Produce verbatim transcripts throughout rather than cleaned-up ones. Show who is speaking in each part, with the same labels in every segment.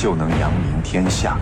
Speaker 1: 就能扬名天下。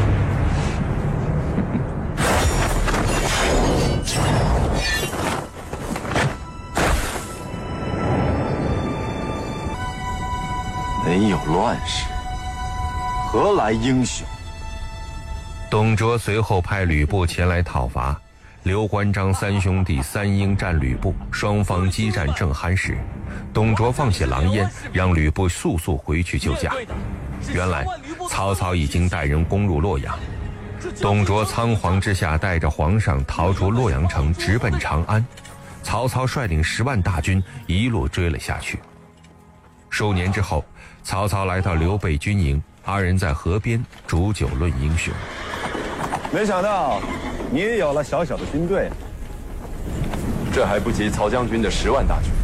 Speaker 1: 没有乱世，何来英雄？
Speaker 2: 董卓随后派吕布前来讨伐，刘关张三兄弟三英战吕布，双方激战正酣时，董卓放血狼烟，让吕布速速回去救驾。原来曹操已经带人攻入洛阳，董卓仓皇之下带着皇上逃出洛阳城，直奔长安。曹操率领十万大军一路追了下去。数年之后，曹操来到刘备军营，二人在河边煮酒论英雄。
Speaker 1: 没想到你也有了小小的军队，
Speaker 3: 这还不及曹将军的十万大军。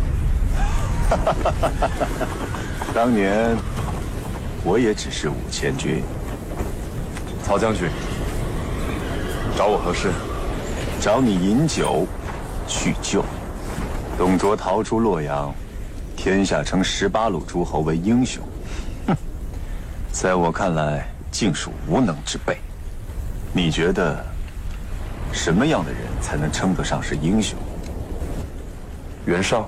Speaker 1: 当年我也只是五千军。
Speaker 3: 曹将军，找我何事？
Speaker 1: 找你饮酒叙旧。董卓逃出洛阳，天下称十八路诸侯为英雄。哼，在我看来，竟属无能之辈。你觉得什么样的人才能称得上是英雄？
Speaker 3: 袁绍。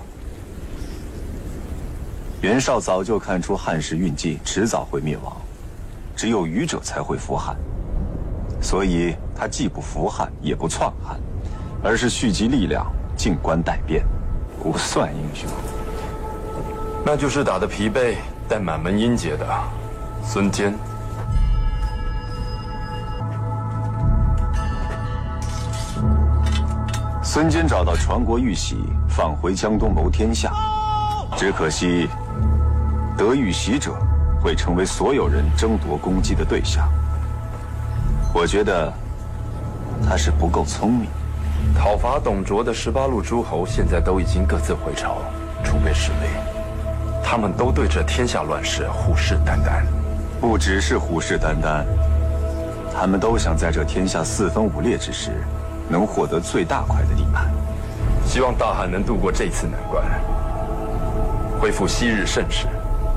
Speaker 1: 袁绍早就看出汉室运尽，迟早会灭亡，只有愚者才会服汉，所以他既不服汉，也不篡汉，而是蓄积力量，静观待变，不算英雄。
Speaker 3: 那就是打得疲惫但满门英杰的孙坚。
Speaker 1: 孙坚找到传国玉玺，返回江东谋天下，只可惜得玉玺者会成为所有人争夺功绩的对象。我觉得他是不够聪明。
Speaker 3: 讨伐董卓的十八路诸侯现在都已经各自回朝，储备实力，他们都对这天下乱世虎视眈眈。
Speaker 1: 不只是虎视眈眈，他们都想在这天下四分五裂之时，能获得最大块的地盘。
Speaker 3: 希望大汉能度过这次难关，恢复昔日盛世。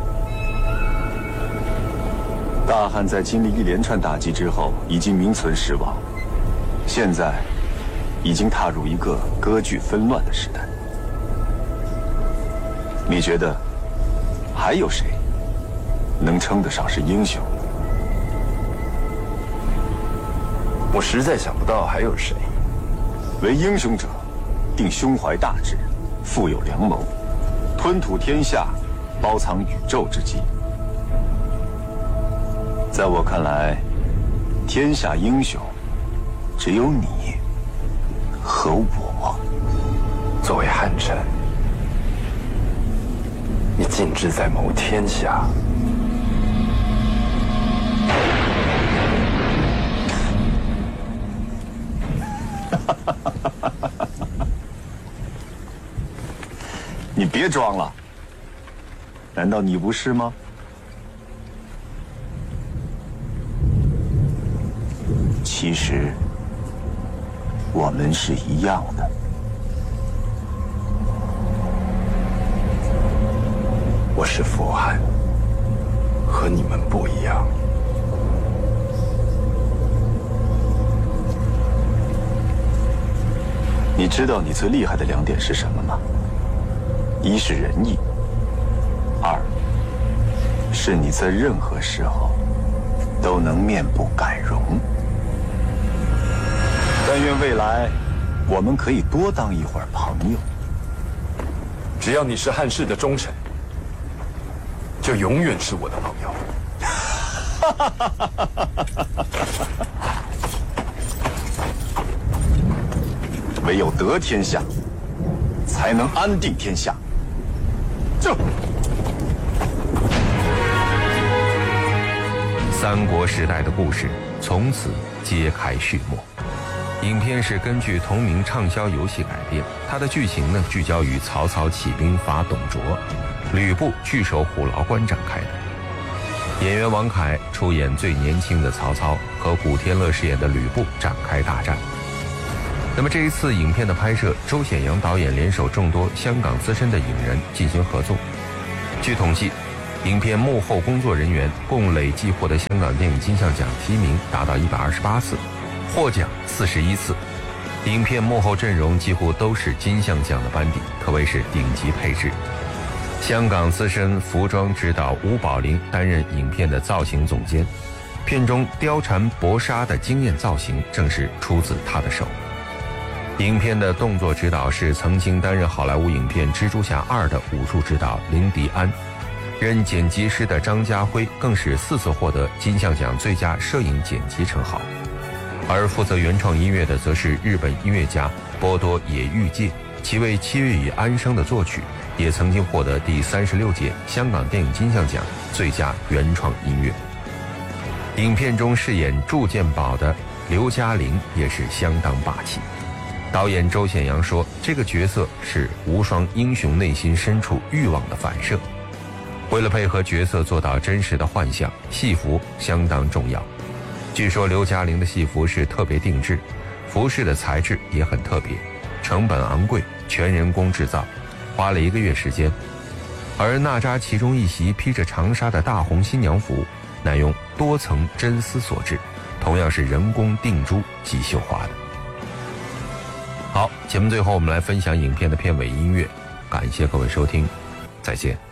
Speaker 1: 大汉在经历一连串打击之后，已经名存实亡，现在已经踏入一个割据纷乱的时代。你觉得还有谁能称得上是英雄？
Speaker 3: 我实在想不到还有谁。
Speaker 1: 为英雄者，定胸怀大志，富有良谋，吞吐天下，包藏宇宙之机。在我看来，天下英雄只有你和我。
Speaker 3: 作为汉臣，你尽志在谋天下。
Speaker 1: 你别装了，难道你不是吗？其实我们是一样的。
Speaker 3: 我是佛汉，和你们不一样。
Speaker 1: 你知道你最厉害的两点是什么吗？一是仁义，二是你在任何时候都能面不改容。但愿未来我们可以多当一会儿朋友。
Speaker 3: 只要你是汉室的忠臣，就永远是我的朋友。
Speaker 1: 唯有得天下，才能安定天下。这
Speaker 2: 三国时代的故事从此揭开序幕。影片是根据同名畅销游戏改编，它的剧情呢聚焦于曹操起兵伐董卓，吕布据守虎牢关展开的。演员王凯出演最年轻的曹操，和古天乐饰演的吕布展开大战。那么这一次影片的拍摄，周显阳导演联手众多香港资深的影人进行合作。据统计， 影片幕后工作人员共累计获得香港电影金像奖提名达到一百二十八次，获奖四十一次。影片幕后阵容几乎都是金像奖的班底，可谓是顶级配置。香港资深服装指导吴宝林担任影片的造型总监，片中貂蝉搏杀的惊艳造型正是出自他的手。影片的动作指导是曾经担任好莱坞影片《蜘蛛侠二》的武术指导林迪安，任剪辑师的张家辉更是四次获得金像奖最佳摄影剪辑称号。而负责原创音乐的则是日本音乐家波多野裕介，其为《七月与安生》的作曲，也曾经获得第三十六届香港电影金像奖最佳原创音乐。影片中饰演祝建宝的刘嘉玲也是相当霸气。导演周显阳说，这个角色是无双英雄内心深处欲望的反射。为了配合角色做到真实的幻象，戏服相当重要。据说刘嘉玲的戏服是特别定制，服饰的材质也很特别，成本昂贵，全人工制造，花了一个月时间。而娜扎其中一袭披着长纱的大红新娘服，乃用多层真丝所制，同样是人工定珠及绣花的。好，节目最后我们来分享影片的片尾音乐，感谢各位收听，再见。